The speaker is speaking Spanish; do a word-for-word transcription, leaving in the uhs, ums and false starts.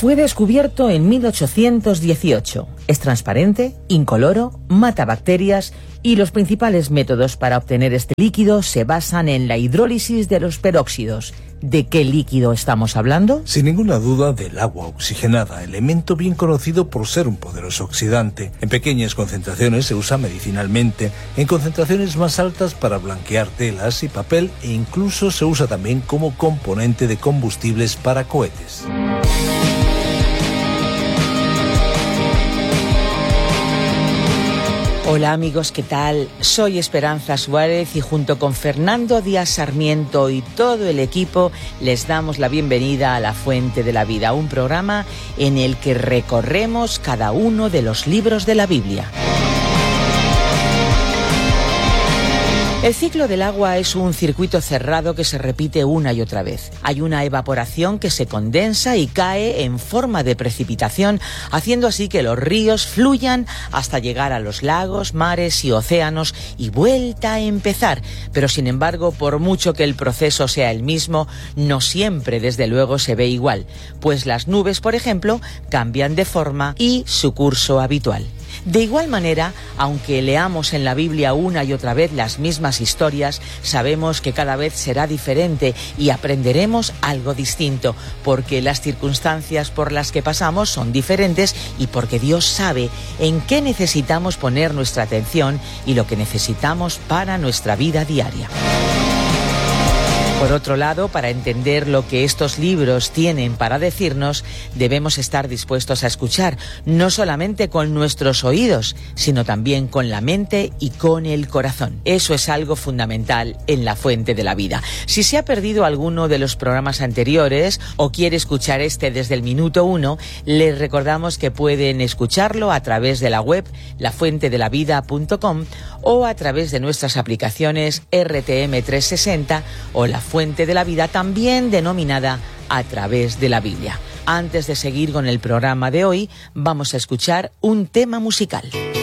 Fue descubierto en mil ochocientos dieciocho. Es transparente, incoloro, mata bacterias y los principales métodos para obtener este líquido se basan en la hidrólisis de los peróxidos. ¿De qué líquido estamos hablando? Sin ninguna duda del agua oxigenada, elemento bien conocido por ser un poderoso oxidante. En pequeñas concentraciones se usa medicinalmente, en concentraciones más altas para blanquear telas y papel e incluso se usa también como componente de combustibles para cohetes. Hola amigos, ¿qué tal? Soy Esperanza Suárez y junto con Fernando Díaz Sarmiento y todo el equipo les damos la bienvenida a La Fuente de la Vida, un programa en el que recorremos cada uno de los libros de la Biblia. El ciclo del agua es un circuito cerrado que se repite una y otra vez. Hay una evaporación que se condensa y cae en forma de precipitación, haciendo así que los ríos fluyan hasta llegar a los lagos, mares y océanos y vuelta a empezar. Pero sin embargo, por mucho que el proceso sea el mismo, no siempre desde luego se ve igual, pues las nubes, por ejemplo, cambian de forma y su curso habitual. De igual manera, aunque leamos en la Biblia una y otra vez las mismas historias, sabemos que cada vez será diferente y aprenderemos algo distinto, porque las circunstancias por las que pasamos son diferentes y porque Dios sabe en qué necesitamos poner nuestra atención y lo que necesitamos para nuestra vida diaria. Por otro lado, para entender lo que estos libros tienen para decirnos, debemos estar dispuestos a escuchar, no solamente con nuestros oídos, sino también con la mente y con el corazón. Eso es algo fundamental en La Fuente de la Vida. Si se ha perdido alguno de los programas anteriores o quiere escuchar este desde el minuto uno, les recordamos que pueden escucharlo a través de la web la fuente de la vida punto com o a través de nuestras aplicaciones R T M trescientos sesenta o La Fuente de la Vida, también denominada A Través de la Biblia. Antes de seguir con el programa de hoy, vamos a escuchar un tema musical.